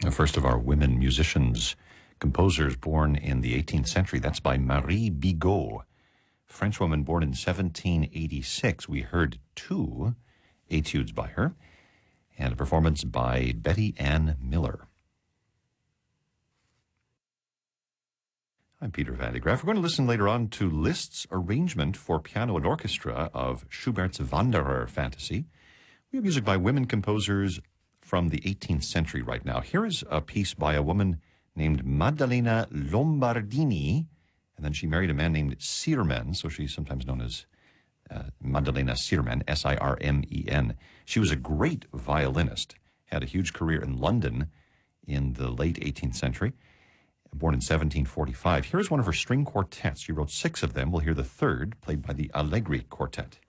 First of our women musicians, composers born in the 18th century. That's by Marie Bigot, Frenchwoman born in 1786. We heard two etudes by her, and a performance by Betty Ann Miller. I'm Peter Van de Graaff. We're going to listen later on to Liszt's arrangement for piano and orchestra of Schubert's Wanderer Fantasy. We have music by women composers from the 18th century right now. Here is a piece by a woman named Maddalena Lombardini, and then she married a man named Sirmen, so she's sometimes known as Maddalena Sirmen, S-I-R-M-E-N. She was a great violinist, had a huge career in London in the late 18th century, born in 1745. Here's one of her string quartets. She wrote 6 of them. We'll hear the third, played by the Allegri Quartet.